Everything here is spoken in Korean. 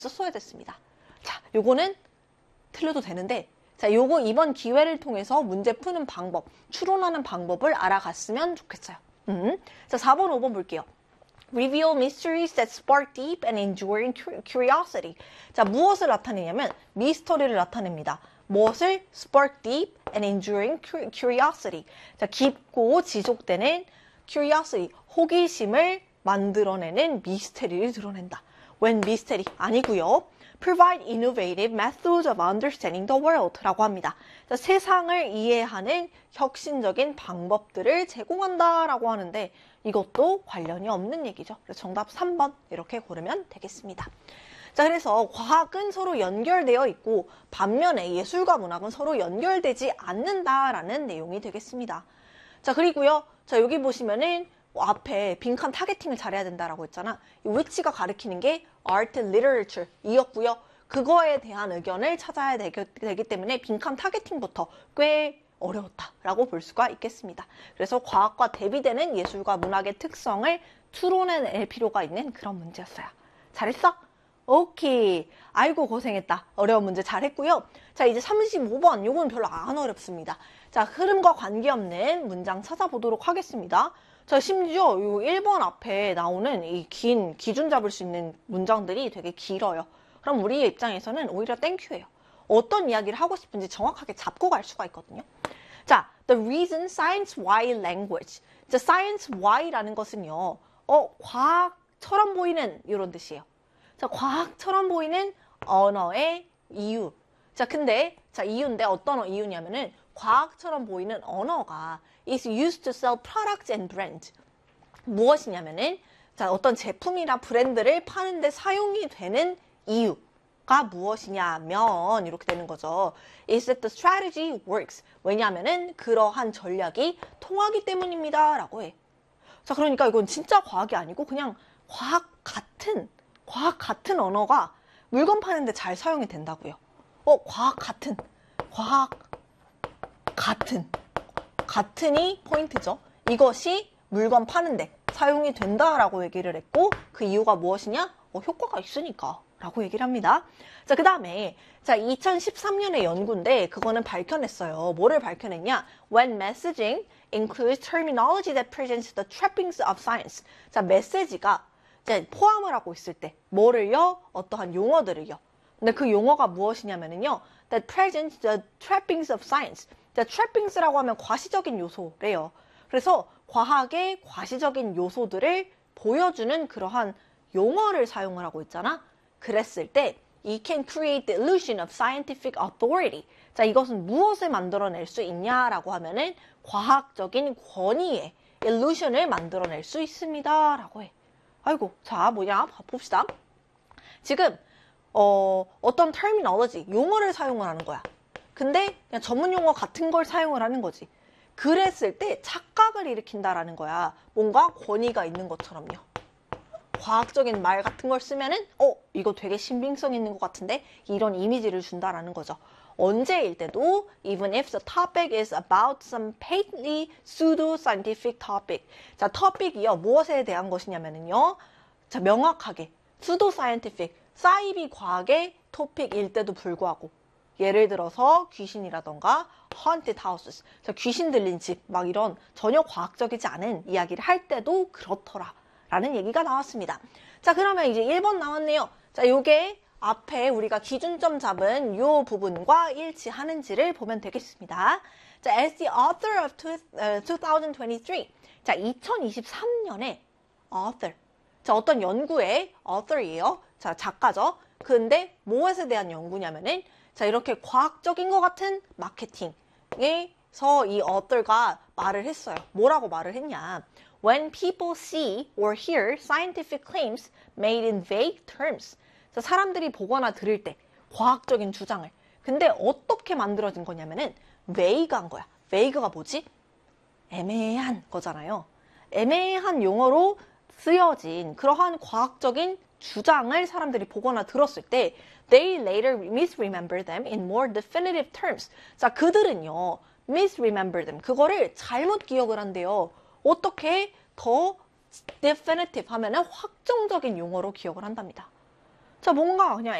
써야 됐습니다. 자, 요거는 틀려도 되는데, 자, 요거 이번 기회를 통해서 문제 푸는 방법, 추론하는 방법을 알아갔으면 좋겠어요. 자, 4번, 5번 볼게요. Reveal mysteries that spark deep and enduring curiosity. 자, 무엇을 나타내냐면 미스터리를 나타냅니다. 무엇을? Spark deep and enduring curiosity. 자, 깊고 지속되는 curiosity, 호기심을 만들어내는 미스테리를 드러낸다. When mystery 아니고요. Provide innovative methods of understanding the world 라고 합니다. 자, 세상을 이해하는 혁신적인 방법들을 제공한다 라고 하는데 이것도 관련이 없는 얘기죠. 그래서 정답 3번 이렇게 고르면 되겠습니다. 자, 그래서 과학은 서로 연결되어 있고 반면에 예술과 문학은 서로 연결되지 않는다라는 내용이 되겠습니다. 자, 그리고요. 자, 여기 보시면은 앞에 빈칸 타겟팅을 잘해야 된다라고 했잖아. 이 which가 가리키는 게 art, literature 이었고요. 그거에 대한 의견을 찾아야 되기 때문에 빈칸 타겟팅부터 꽤 어려웠다라고 볼 수가 있겠습니다. 그래서 과학과 대비되는 예술과 문학의 특성을 추론해낼 필요가 있는 그런 문제였어요. 잘했어? 오케이. 아이고 고생했다. 어려운 문제 잘했고요. 자, 이제 35번. 요건 별로 안 어렵습니다. 자, 흐름과 관계없는 문장 찾아보도록 하겠습니다. 자, 심지어 요 1번 앞에 나오는 이 긴 기준 잡을 수 있는 문장들이 되게 길어요. 그럼 우리의 입장에서는 오히려 땡큐예요. 어떤 이야기를 하고 싶은지 정확하게 잡고 갈 수가 있거든요. 자, the reason science why language. 자, science why라는 것은요. 과학처럼 보이는 이런 뜻이에요. 자, 과학처럼 보이는 언어의 이유. 자, 근데 자, 이유인데 어떤 이유냐면은 과학처럼 보이는 언어가 is used to sell products and brands. 무엇이냐면은 자, 어떤 제품이나 브랜드를 파는데 사용이 되는 이유가 무엇이냐면 이렇게 되는 거죠. is that the strategy works. 왜냐하면은 그러한 전략이 통하기 때문입니다. 라고 해. 자, 그러니까 이건 진짜 과학이 아니고 그냥 과학 같은 언어가 물건 파는데 잘 사용이 된다고요. 같은이 포인트죠. 이것이 물건 파는데 사용이 된다라고 얘기를 했고 그 이유가 무엇이냐? 효과가 있으니까 라고 얘기를 합니다. 자, 그 다음에 자 2013년의 연구인데 그거는 밝혀냈어요. 뭐를 밝혀냈냐? When messaging includes terminology that presents the trappings of science. 자, 메시지가 이제 포함을 하고 있을 때 뭐를요? 어떠한 용어들을요. 근데 그 용어가 무엇이냐면요. That presents the trappings of science. 자, trappings라고 하면 과시적인 요소래요. 그래서 과학의 과시적인 요소들을 보여주는 그러한 용어를 사용을 하고 있잖아. 그랬을 때 it can create the illusion of scientific authority. 자, 이것은 무엇을 만들어낼 수 있냐라고 하면은 과학적인 권위의 illusion을 만들어낼 수 있습니다. 라고 해. 아이고, 자, 뭐냐? 봅시다. 지금 어떤 terminology, 용어를 사용을 하는 거야. 근데 그냥 전문 용어 같은 걸 사용을 하는 거지. 그랬을 때 착각을 일으킨다라는 거야. 뭔가 권위가 있는 것처럼요. 과학적인 말 같은 걸 쓰면은 이거 되게 신빙성 있는 것 같은데 이런 이미지를 준다라는 거죠. 언제일 때도 even if the topic is about some patently pseudo-scientific topic. 자, topic이요. 무엇에 대한 것이냐면은요. 자, 명확하게 pseudo-scientific, 사이비 과학의 토픽일 때도 불구하고 예를 들어서 귀신이라던가 haunted houses, 자, 귀신 들린 집, 막 이런 전혀 과학적이지 않은 이야기를 할 때도 그렇더라 라는 얘기가 나왔습니다. 자, 그러면 이제 1번 나왔네요. 자, 요게 앞에 우리가 기준점 잡은 요 부분과 일치하는지를 보면 되겠습니다. 자, as the author of 2023. 자, 2023년에 author. 자, 어떤 연구의 author이에요. 자, 작가죠. 근데 무엇에 대한 연구냐면은 자, 이렇게 과학적인 것 같은 마케팅에서 이 author가 말을 했어요. 뭐라고 말을 했냐? When people see or hear scientific claims made in vague terms. 자, 사람들이 보거나 들을 때 과학적인 주장을. 근데 어떻게 만들어진 거냐면은 vague한 거야. vague가 뭐지? 애매한 거잖아요. 애매한 용어로 쓰여진 그러한 과학적인 주장을 사람들이 보거나 들었을 때 they later misremember them in more definitive terms. 자, 그들은요 misremember them. 그거를 잘못 기억을 한대요. 어떻게 더 definitive 하면은 확정적인 용어로 기억을 한답니다. 자, 뭔가 그냥